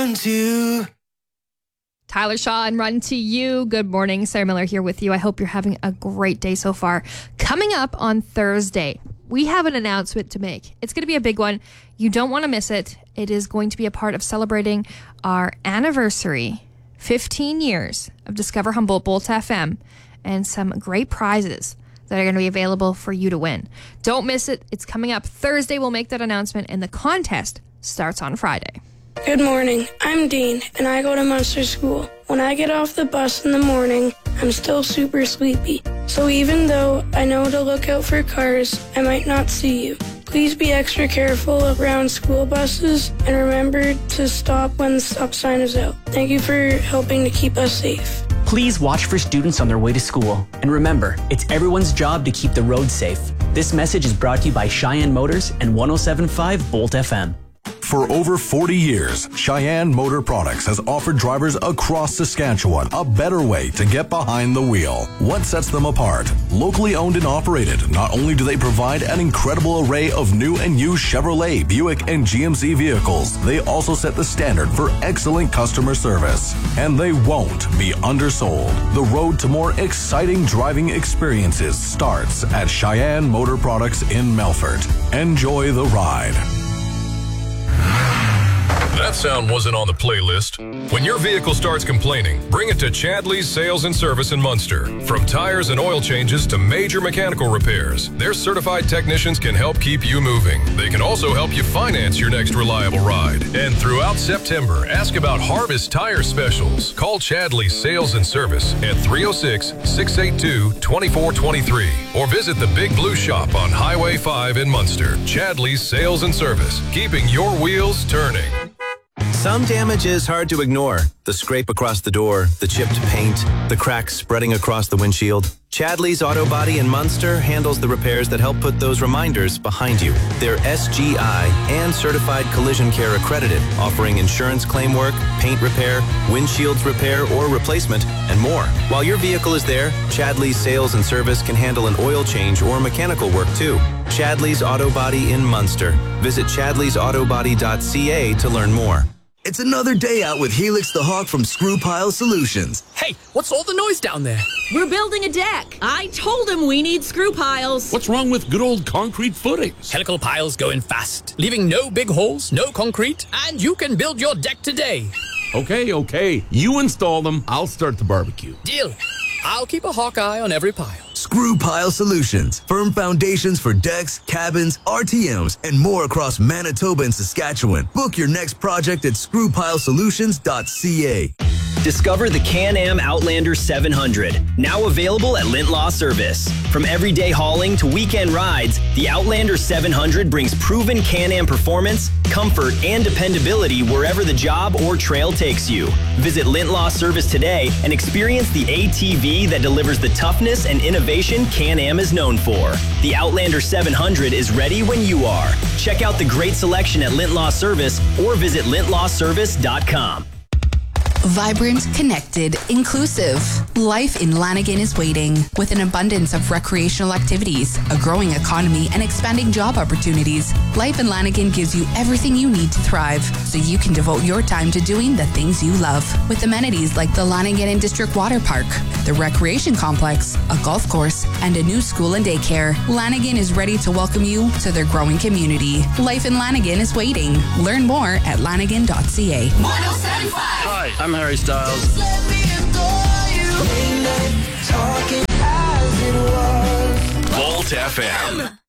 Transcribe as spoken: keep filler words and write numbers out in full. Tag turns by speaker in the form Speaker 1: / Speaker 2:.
Speaker 1: To
Speaker 2: Tyler Shaw and Run to You. Good morning. Sarah Miller here with you. I hope you're having a great day so far. Coming up on Thursday, we have an announcement to make. It's going to be a big one. You don't want to miss it. It is going to be a part of celebrating our anniversary, fifteen years of Discover Humboldt Bolt F M, and some great prizes that are going to be available for you to win. Don't miss it. It's coming up Thursday. We'll make that announcement, and the contest starts on Friday.
Speaker 3: Good morning. I'm Dean, and I go to Munster School. When I get off the bus in the morning, I'm still super sleepy. So even though I know to look out for cars, I might not see you. Please be extra careful around school buses and remember to stop when the stop sign is out. Thank you for helping to keep us safe.
Speaker 4: Please watch for students on their way to school. And remember, it's everyone's job to keep the road safe. This message is brought to you by Cheyenne Motors and one oh seven point five Bolt F M.
Speaker 5: For over forty years, Cheyenne Motor Products has offered drivers across Saskatchewan a better way to get behind the wheel. What sets them apart? Locally owned and operated, not only do they provide an incredible array of new and used Chevrolet, Buick, and G M C vehicles, they also set the standard for excellent customer service. And they won't be undersold. The road to more exciting driving experiences starts at Cheyenne Motor Products in Melfort. Enjoy the ride.
Speaker 6: That sound wasn't on the playlist. When your vehicle starts complaining, bring it to Chadley's Sales and Service in Munster. From tires and oil changes to major mechanical repairs, their certified technicians can help keep you moving. They can also help you finance your next reliable ride. And throughout September, ask about Harvest Tire Specials. Call Chadley's Sales and Service at three oh six, six eight two, two four two three or visit the Big Blue Shop on Highway five in Munster. Chadley's Sales and Service, keeping your wheels turning.
Speaker 7: Some damage is hard to ignore. The scrape across the door, the chipped paint, the cracks spreading across the windshield. Chadley's Auto Body in Munster handles the repairs that help put those reminders behind you. They're S G I and Certified Collision Care accredited, offering insurance claim work, paint repair, windshields repair or replacement, and more. While your vehicle is there, Chadley's Sales and Service can handle an oil change or mechanical work too. Chadley's Auto Body in Munster. Visit chadleys auto body dot c a to learn more.
Speaker 1: It's another day out with Helix the Hawk from Screw Pile Solutions.
Speaker 8: Hey, what's all the noise down there?
Speaker 9: We're building a deck. I told him we need screw piles.
Speaker 10: What's wrong with good old concrete footings?
Speaker 8: Helical piles go in fast, leaving no big holes, no concrete, and you can build your deck today.
Speaker 10: Okay, okay. You install them, I'll start the barbecue.
Speaker 8: Deal. I'll keep a hawk eye on every pile.
Speaker 1: Screw Pile Solutions. Firm foundations for decks, cabins, R T Ms, and more across Manitoba and Saskatchewan. Book your next project at screw pile solutions dot c a.
Speaker 4: Discover the Can-Am Outlander seven hundred, now available at Lint Law Service. From everyday hauling to weekend rides, the Outlander seven hundred brings proven Can-Am performance, comfort, and dependability wherever the job or trail takes you. Visit Lint Law Service today and experience the A T V that delivers the toughness and innovation Can-Am is known for. The Outlander seven hundred is ready when you are. Check out the great selection at Lint Law Service or visit lint law service dot com.
Speaker 11: Vibrant, connected, inclusive. Life in Lanigan is waiting. With an abundance of recreational activities, a growing economy, and expanding job opportunities, life in Lanigan gives you everything you need to thrive, so you can devote your time to doing the things you love. With amenities like the Lanigan and District Water Park, the Recreation Complex, a golf course, and a new school and daycare, Lanigan is ready to welcome you to their growing community. Life in Lanigan is waiting. Learn more at lanigan dot c a.
Speaker 12: one oh seven point five.
Speaker 13: Hi, I'm Harry Styles.
Speaker 12: Bolt
Speaker 6: F M.